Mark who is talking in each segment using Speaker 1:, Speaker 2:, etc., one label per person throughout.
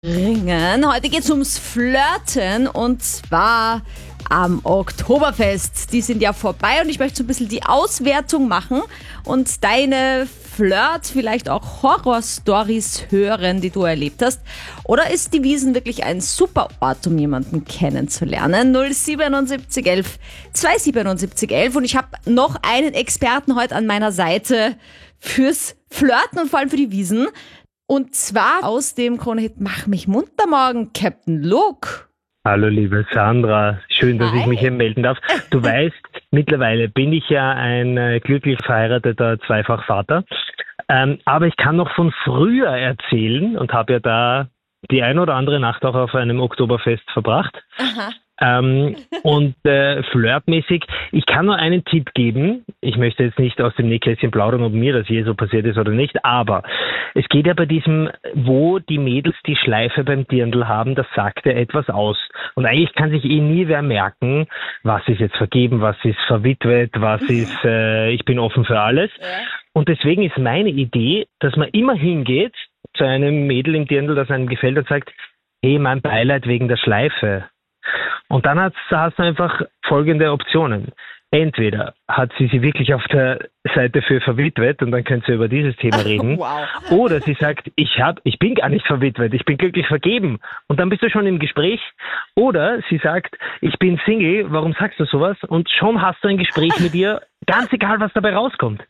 Speaker 1: Ringen. Heute geht's ums Flirten und zwar am Oktoberfest. Die sind ja vorbei und ich möchte so ein bisschen die Auswertung machen und deine vielleicht auch Horror-Stories hören, die du erlebt hast. Oder ist die Wiesn wirklich ein super Ort, um jemanden kennenzulernen? 07711 27711 und ich habe noch einen Experten heute an meiner Seite fürs Flirten und vor allem für die Wiesn. Und zwar aus dem Krone-Hit Mach mich munter morgen, Captain Luke.
Speaker 2: Hallo liebe Sandra, schön, dass ich mich hier melden darf. Du weißt, mittlerweile bin ich ja ein glücklich verheirateter Zweifachvater, aber ich kann noch von früher erzählen und habe ja da die ein oder andere Nacht auch auf einem Oktoberfest verbracht.
Speaker 1: Aha.
Speaker 2: Und flirtmäßig, ich kann nur einen Tipp geben. Ich möchte jetzt nicht aus dem Nähkästchen plaudern, ob mir das je so passiert ist oder nicht, aber es geht ja bei diesem, wo die Mädels die Schleife beim Dirndl haben, das sagt ja etwas aus. Und eigentlich kann sich nie wer merken, was ist jetzt vergeben, was ist verwitwet, was ist, ich bin offen für alles.
Speaker 1: Ja.
Speaker 2: Und deswegen ist meine Idee, dass man immer hingeht zu einem Mädel im Dirndl, das einem gefällt und sagt, hey, mein Beileid wegen der Schleife. Und dann hast du einfach folgende Optionen. Entweder hat sie wirklich auf der Seite für verwitwet und dann könnt ihr über dieses Thema reden.
Speaker 1: Wow.
Speaker 2: Oder sie sagt, ich bin gar nicht verwitwet, ich bin glücklich vergeben. Und dann bist du schon im Gespräch. Oder sie sagt, ich bin Single, warum sagst du sowas? Und schon hast du ein Gespräch mit ihr, ganz egal, was dabei rauskommt.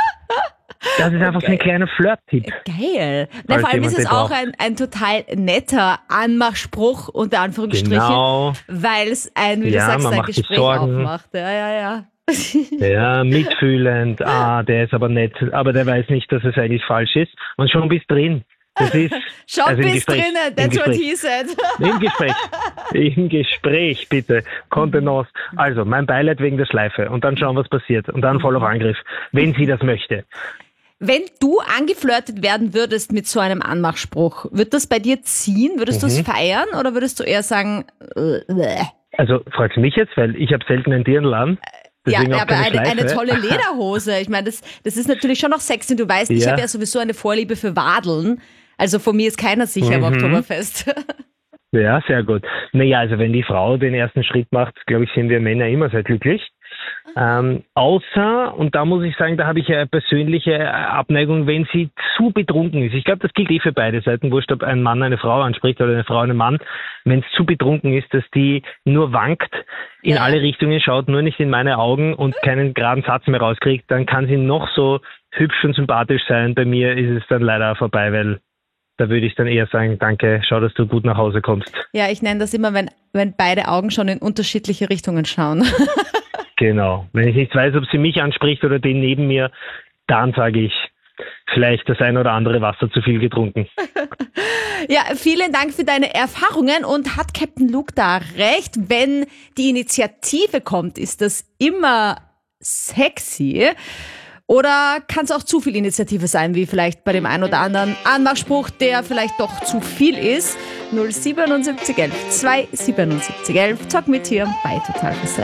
Speaker 2: Das ist einfach so ein kleiner Flirt-Tipp.
Speaker 1: Geil. Na, vor allem ist es auch ein total netter Anmachspruch, unter Anführungsstrichen,
Speaker 2: Genau.
Speaker 1: weil es wie du
Speaker 2: Ja,
Speaker 1: sagst,
Speaker 2: man
Speaker 1: ein
Speaker 2: macht sich
Speaker 1: Gespräch
Speaker 2: Sorgen.
Speaker 1: aufmacht. Ja.
Speaker 2: Ja, mitfühlend. Der ist aber nett, aber der weiß nicht, dass es eigentlich falsch ist. Und schon bist drin. Das ist
Speaker 1: Schon
Speaker 2: also im
Speaker 1: bist
Speaker 2: Gespräch,
Speaker 1: drinnen, that's
Speaker 2: im
Speaker 1: what
Speaker 2: Gespräch.
Speaker 1: he said.
Speaker 2: Im Gespräch, bitte. Kontenance. Also, mein Beileid wegen der Schleife. Und dann schauen, was passiert. Und dann voll auf Angriff, wenn sie das möchte.
Speaker 1: Wenn du angeflirtet werden würdest mit so einem Anmachspruch, wird das bei dir ziehen? Würdest du es feiern oder würdest du eher sagen,
Speaker 2: Also, fragst du mich jetzt, weil ich habe selten ein Dirndl an.
Speaker 1: ja,
Speaker 2: Deswegen auch
Speaker 1: aber
Speaker 2: keine
Speaker 1: eine
Speaker 2: Schleife.
Speaker 1: tolle Lederhose. Ich meine, das ist natürlich schon noch sexy. Du weißt, ich
Speaker 2: Ja.
Speaker 1: habe ja sowieso eine Vorliebe für Wadeln. Also von mir ist keiner sicher am Oktoberfest.
Speaker 2: Ja, sehr gut. Naja, also wenn die Frau den ersten Schritt macht, glaube ich, sind wir Männer immer sehr glücklich. Außer, und da muss ich sagen, da habe ich ja persönliche Abneigung, wenn sie zu betrunken ist. Ich glaube, das gilt für beide Seiten, wurscht, ob ein Mann eine Frau anspricht oder eine Frau einen Mann. Wenn es zu betrunken ist, dass die nur wankt, in alle Richtungen schaut, nur nicht in meine Augen und keinen geraden Satz mehr rauskriegt, dann kann sie noch so hübsch und sympathisch sein. Bei mir ist es dann leider vorbei, weil da würde ich dann eher sagen, danke, schau, dass du gut nach Hause kommst.
Speaker 1: Ja, ich nenne das immer, wenn beide Augen schon in unterschiedliche Richtungen schauen.
Speaker 2: Genau. Wenn ich nicht weiß, ob sie mich anspricht oder den neben mir, dann sage ich, vielleicht das ein oder andere Wasser zu viel getrunken.
Speaker 1: Ja, vielen Dank für deine Erfahrungen und hat Captain Luke da recht? Wenn die Initiative kommt, ist das immer sexy? Oder kann es auch zu viel Initiative sein, wie vielleicht bei dem einen oder anderen Anmachspruch, der vielleicht doch zu viel ist? 07711 27711. Zock mit hier bei Total Versessen.